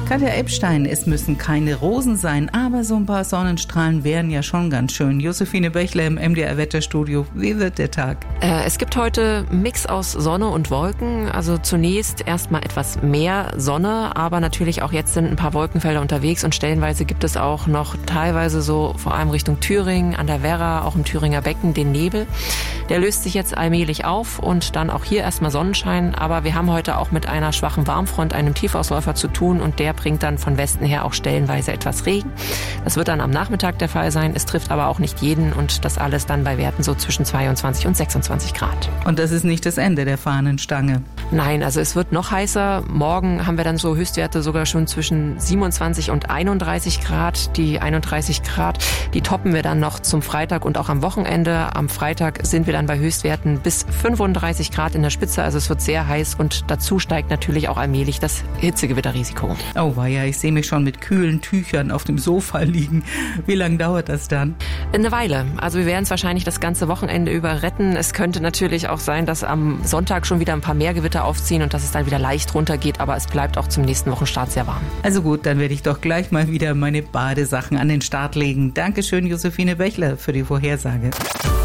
Katja Epstein, es müssen keine Rosen sein, aber so ein paar Sonnenstrahlen wären ja schon ganz schön. Josephine Bächler im MDR-Wetterstudio. Wie wird der Tag? Es gibt heute einen Mix aus Sonne und Wolken. Also zunächst erstmal etwas mehr Sonne, aber natürlich auch jetzt sind ein paar Wolkenfelder unterwegs und stellenweise gibt es auch noch teilweise so vor allem Richtung Thüringen, an der Werra, auch im Thüringer Becken, den Nebel. Der löst sich jetzt allmählich auf und dann auch hier erstmal Sonnenschein. Aber wir haben heute auch mit einer schwachen Warmfront, einem Tiefausläufer zu tun und der bringt dann von Westen her auch stellenweise etwas Regen. Das wird dann am Nachmittag der Fall sein. Es trifft aber auch nicht jeden und das alles dann bei Werten so zwischen 22 und 26 Grad. Und das ist nicht das Ende der Fahnenstange? Nein, also es wird noch heißer. Morgen haben wir dann so Höchstwerte sogar schon zwischen 27 und 31 Grad. Die 31 Grad, die toppen wir dann noch zum Freitag und auch am Wochenende. Am Freitag sind wir dann bei Höchstwerten bis 35 Grad in der Spitze. Also es wird sehr heiß und dazu steigt natürlich auch allmählich das Hitzegewitterrisiko. Oh weia, ich sehe mich schon mit kühlen Tüchern auf dem Sofa liegen. Wie lange dauert das dann? Eine Weile. Also wir werden es wahrscheinlich das ganze Wochenende über retten. Es könnte natürlich auch sein, dass am Sonntag schon wieder ein paar mehr Gewitter aufziehen und dass es dann wieder leicht runtergeht. Aber es bleibt auch zum nächsten Wochenstart sehr warm. Also gut, dann werde ich doch gleich mal wieder meine Badesachen an den Start legen. Dankeschön, Josephine Bächler, für die Vorhersage.